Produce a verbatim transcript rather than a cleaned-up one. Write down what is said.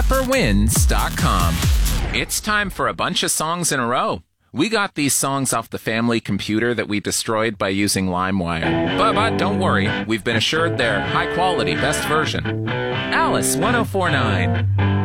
rapper wins dot com. It's time for a bunch of songs in a row. We got these songs off the family computer that we destroyed by using LimeWire. But, but don't worry, we've been assured they're high quality, best version. Alice one oh four nine.